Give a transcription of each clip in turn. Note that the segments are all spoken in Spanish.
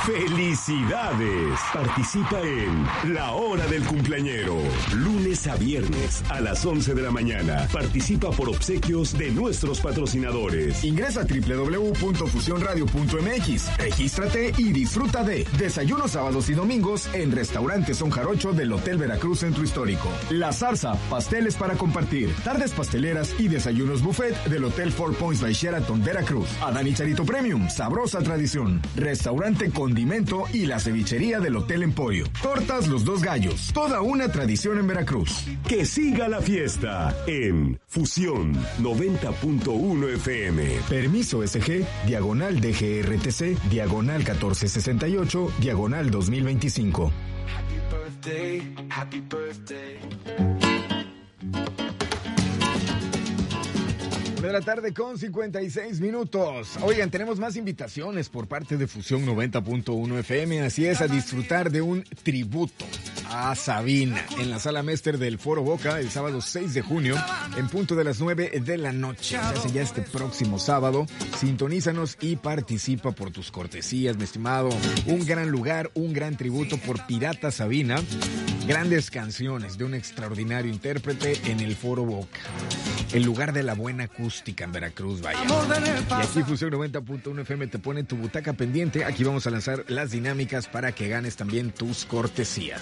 ¡Felicidades! Participa en La Hora del Cumpleañero. Lunes a viernes a las 11 de la mañana. Participa por obsequios de nuestros patrocinadores. Ingresa a www.fusionradio.mx. Regístrate y disfruta de desayunos sábados y domingos en Restaurante Son Jarocho del Hotel Veracruz Centro Histórico. La Zarza, pasteles para compartir. Tardes pasteleras y desayunos buffet del Hotel Four Points by Sheraton Veracruz. Adán y Charito Premium, sabrosa tradición. Restaurante Condimento y la cevichería del Hotel Emporio. Tortas Los Dos Gallos, toda una tradición en Veracruz. Que siga la fiesta en Fusión 90.1 FM. Permiso SG, diagonal DGRTC, diagonal 1468, diagonal 2025. Happy birthday, happy birthday. De la tarde con 56 minutos. Oigan, tenemos más invitaciones por parte de Fusión 90.1 FM. Así es, a disfrutar de un tributo a Sabina en la Sala Mester del Foro Boca el sábado 6 de junio en punto de las 9 de la noche. Se hace ya este próximo sábado. Sintonízanos y participa por tus cortesías, mi estimado. Un gran lugar, un gran tributo por Pirata Sabina. Grandes canciones de un extraordinario intérprete en el Foro Boca. El lugar de la buena acústica en Veracruz, vaya. Y aquí Fusión 90.1 FM te pone tu butaca pendiente. Aquí vamos a lanzar las dinámicas para que ganes también tus cortesías.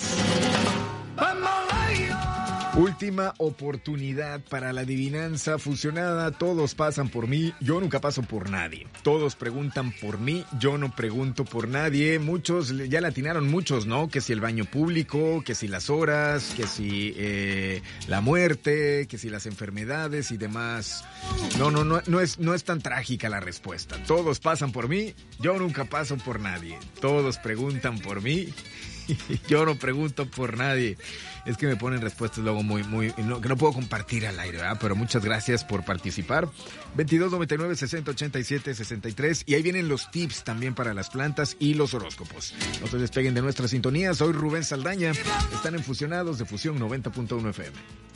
Última oportunidad para la adivinanza fusionada. Todos pasan por mí, yo nunca paso por nadie. Todos preguntan por mí, yo no pregunto por nadie. Muchos, ya le atinaron muchos, ¿no? Que si el baño público, que si las horas, que si la muerte, que si las enfermedades y demás. No es tan trágica la respuesta. Todos pasan por mí, yo nunca paso por nadie. Todos preguntan por mí, yo no pregunto por nadie. Es que me ponen respuestas luego que no puedo compartir al aire, ¿verdad? Pero muchas gracias por participar. 2299-6087-63. Y ahí vienen los tips también para las plantas y los horóscopos. No se despeguen de nuestra sintonía. Soy Rubén Saldaña. Están en Fusionados de Fusión 90.1 FM.